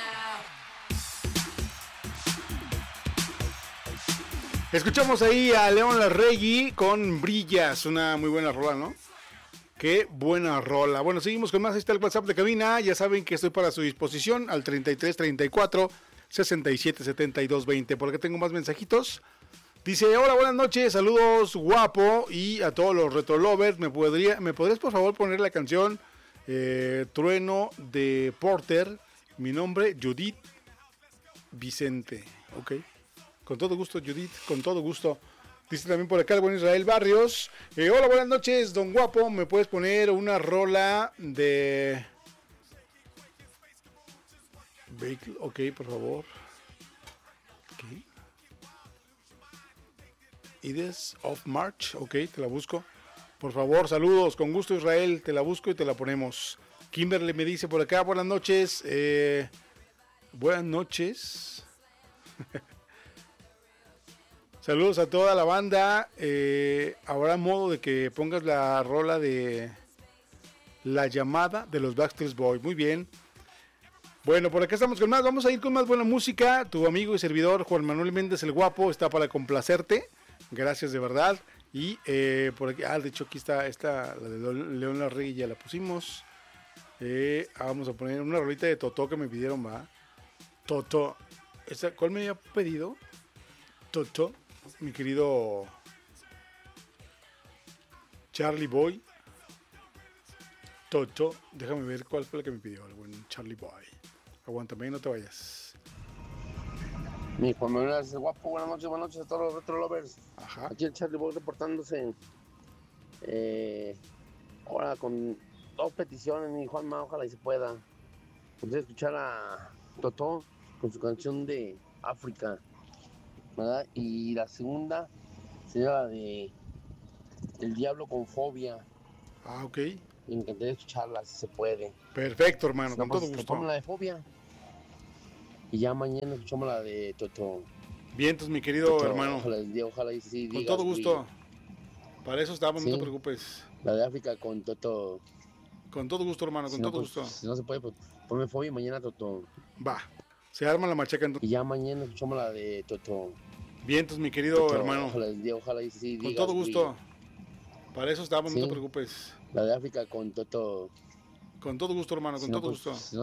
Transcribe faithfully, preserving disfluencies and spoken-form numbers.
Escuchamos ahí a León Larregui con Brillas, una muy buena rola, ¿no? Qué buena rola. Bueno, seguimos con más. Ahí está el WhatsApp de cabina. Ya saben que estoy para su disposición al treinta y tres, treinta y cuatro, sesenta y siete, setenta y dos, veinte. Por acá tengo más mensajitos. Dice, hola, buenas noches, saludos guapo y a todos los retro lovers. ¿Me, podría, ¿Me podrías por favor poner la canción eh, Trueno de Porter? Mi nombre, Judith Vicente. Ok. Con todo gusto, Judith, con todo gusto. Dice también por acá el buen Israel Barrios. Eh, hola, buenas noches, don guapo. ¿Me puedes poner una rola de... Vehicle? Ok, por favor. Ok. Ides of March. Ok, te la busco. Por favor, saludos. Con gusto, Israel. Te la busco y te la ponemos. Kimberly me dice por acá, buenas noches. Eh, buenas noches. Saludos a toda la banda. Eh, habrá modo de que pongas la rola de La Llamada de los Backstreet Boys. Muy bien. Bueno, por acá estamos con más. Vamos a ir con más buena música. Tu amigo y servidor Juan Manuel Méndez el Guapo está para complacerte. Gracias de verdad. Y eh, por aquí, ah, de hecho aquí está esta, la de León Larregui, ya la pusimos. Eh, ah, vamos a poner una rolita de Totó que me pidieron, va. Totó. ¿Esta, ¿Cuál me había pedido? Totó. Mi querido Charlie Boy. Toto. Déjame ver cuál fue la que me pidió el buen Charlie Boy. Aguántame, no te vayas. Mi Juan Manuel es el Guapo. Buenas noches, buenas noches a todos los retro lovers. Ajá. Aquí el Charlie Boy reportándose. Eh, ahora con dos peticiones, mi Juanma, ojalá y se pueda. Vamos a escuchar a Totó con su canción de África, ¿verdad? Y la segunda sería la de El Diablo con Fobia. Ah, ok. Me encantaría escucharla si se puede. Perfecto, hermano, Si con no, todo pues, gusto. ponme la de Fobia. Y ya mañana escuchamos la de Totó. Vientos, mi querido Totó, hermano. Ojalá, ojalá y sí Con digas, todo gusto. y... Para eso estamos, ¿Sí? no te preocupes. La de África con Totó. Con todo gusto, hermano, con Si no, todo pues, gusto. si no se puede, pues ponme Fobia y mañana Totó. Va. Se arma la machaca entonces. Y ya mañana escuchamos la de Totó. Vientos, mi querido Totó, hermano. Ojalá, ojalá y sí Con digas, todo gusto. y... Para eso estamos, ¿Sí? no te preocupes. La de África con Totó. Con todo gusto, hermano, con Si no, todo pues, gusto. si no